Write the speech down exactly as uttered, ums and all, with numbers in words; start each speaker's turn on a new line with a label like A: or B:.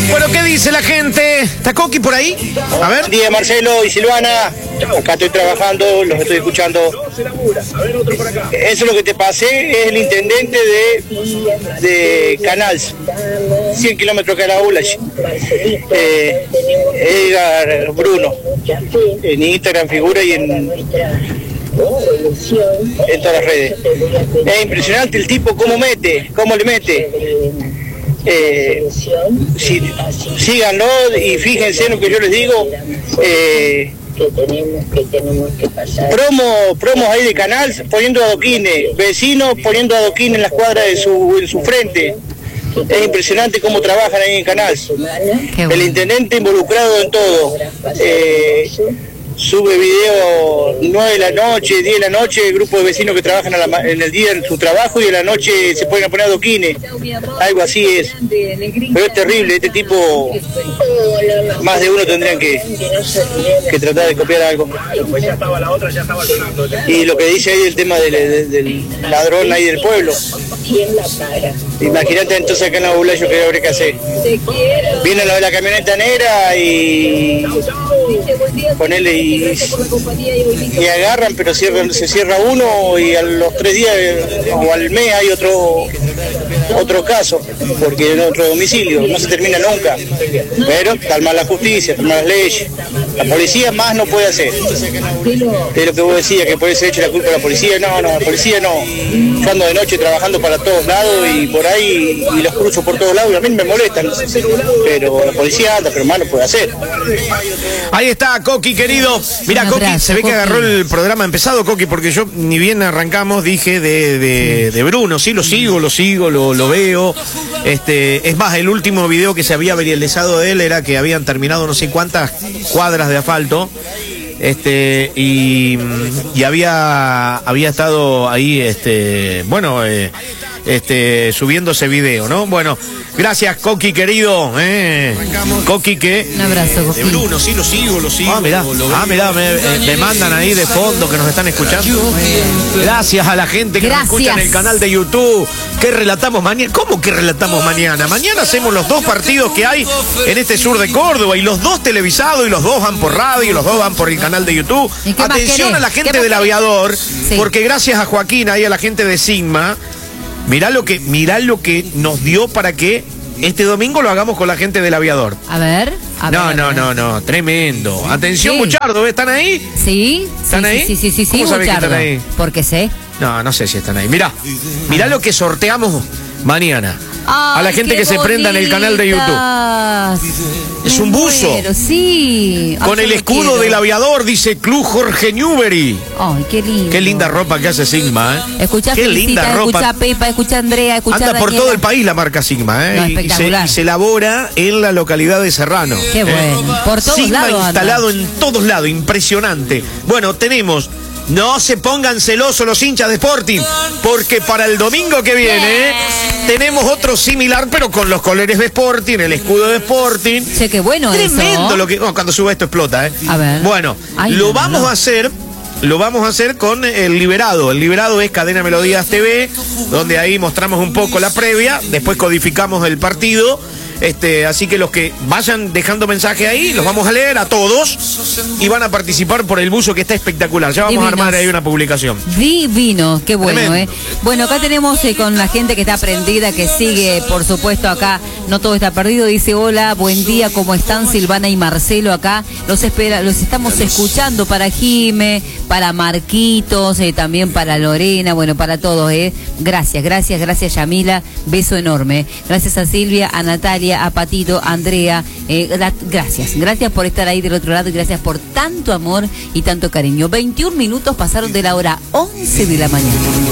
A: Bueno, ¿qué dice la gente? ¿Está Coqui por ahí? A ver.
B: Buen día, Marcelo y Silvana. Acá estoy trabajando, los estoy escuchando. Eso es lo que te pasé, es el intendente de, de Canals, cien kilómetros de Caraula, eh, Edgar Bruno, en Instagram figura y en, en todas las redes. Es impresionante el tipo cómo mete, cómo le mete. Eh, sí, síganlo y fíjense en lo que yo les digo. Eh, que tenemos que tenemos que pasar. Promo, promos ahí de Canals poniendo adoquines, vecinos poniendo adoquines en las cuadras de su, en su frente. Es impresionante cómo trabajan ahí en Canals. El intendente involucrado en todo. Eh, sube video nueve de la noche, diez de la noche, grupo de vecinos que trabajan a la, en el día en su trabajo y en la noche se pueden poner adoquines, algo así es. Pero es terrible, este tipo, más de uno tendrían que, que tratar de copiar algo. Y lo que dice ahí el tema del, del, del ladrón ahí del pueblo. Imagínate entonces acá en la Bulayo que habría que hacer. Viene lo de la camioneta negra y ponerle y, y agarran, pero cierran, se cierra uno y a los tres días o al mes hay otro otro caso, porque en otro domicilio, no se termina nunca. Pero calma la justicia, calma las leyes. La policía más no puede hacer. Es lo que vos decías, que puede ser hecho la culpa a la policía. No, no, la policía no. Yo ando de noche trabajando para todos lados y por ahí y los cruzo por todos lados y a mí me molestan. Pero la policía anda, pero más no puede hacer.
A: Ahí está, Coqui, querido. Mira, Coqui, abrazo, se ve Coqui. Que agarró el programa empezado, Coqui, porque yo ni bien arrancamos dije de, de, de Bruno. Sí, lo sigo, lo sigo, lo, lo veo. Este, es más, el último video que se había viralizado de él era que habían terminado no sé cuántas cuadras de asfalto. Este, y, y había, había estado ahí, este, bueno, eh, este, subiendo ese video, ¿no? Bueno, gracias, Coqui, querido. Eh. Coqui, que.
C: Un abrazo, Coqui.
A: De Bruno, sí, lo sigo, lo sigo. Ah, mirá, lo ah, mirá me, me mandan ahí de fondo que nos están escuchando. Gracias a la gente que gracias. Nos escucha en el canal de YouTube. ¿Qué relatamos mañana? ¿Cómo que relatamos mañana? Mañana hacemos los dos partidos que hay en este sur de Córdoba y los dos televisados y los dos van por radio y los dos van por el canal de YouTube. Atención a la gente del Aviador, sí. Porque gracias a Joaquín y a la gente de Sigma, mirá lo que, mirá lo que nos dio para que este domingo lo hagamos con la gente del Aviador.
C: A ver. A
A: no,
C: ver,
A: no,
C: a ver.
A: no, no, tremendo. Atención, sí. Muchardo, ¿están ahí?
C: Sí.
A: ¿Están
C: sí,
A: ahí?
C: Sí, sí, sí, sí.
A: ¿Cómo sabés que están ahí?
C: Porque sé.
A: No, no sé si están ahí. Mirá, mirá lo que sorteamos mañana.
C: Ay,
A: a la gente que se prenda en el canal de YouTube. Es un buzo.
C: Muero, sí.
A: Con el escudo quiero. Del Aviador, dice Club Jorge Newbery.
C: Ay, qué lindo.
A: Qué linda ropa que hace Sigma, ¿eh?
C: Escuchá
A: qué
C: Felicita,
A: linda ropa.
C: Escucha Pepa, escucha Andrea, escucha
A: Anda
C: Daniela.
A: por todo el país la marca Sigma, ¿eh?
C: No,
A: y, se, y se elabora en la localidad de Serrano.
C: Qué
A: ¿eh?
C: bueno. Por todos
A: Sigma
C: lados.
A: instalado
C: anda.
A: en todos lados, impresionante. Bueno, tenemos. No se pongan celosos los hinchas de Sporting, porque para el domingo que viene ¿eh? tenemos otro similar, pero con los colores de Sporting, el escudo de Sporting.
C: Che, qué bueno.
A: Tremendo
C: eso.
A: lo que. Oh, cuando suba esto explota, ¿eh?
C: A ver.
A: Bueno,
C: Ay,
A: lo
C: no,
A: vamos
C: no.
A: a hacer. Lo vamos a hacer con el Liberado. El Liberado es Cadena Melodías T V, donde ahí mostramos un poco la previa, después codificamos el partido. Este, así que los que vayan dejando mensaje ahí, los vamos a leer a todos y van a participar por el buzo que está espectacular. Ya vamos Divinos. A armar ahí una publicación.
C: Divino, qué bueno,
A: Tremendo.
C: ¿eh? Bueno, acá tenemos eh, con la gente que está prendida, que sigue, por supuesto, acá, no todo está perdido. Dice, hola, buen día, ¿cómo están Silvana y Marcelo acá? Los espera, los estamos escuchando para Jime, para Marquitos, eh, también para Lorena, bueno, para todos, ¿eh? Gracias, gracias, gracias Yamila, beso enorme. Gracias a Silvia, a Natalia, a Patito, a Andrea, eh, la, gracias, gracias por estar ahí del otro lado y gracias por tanto amor y tanto cariño. veintiún minutos pasaron de la hora once de la mañana.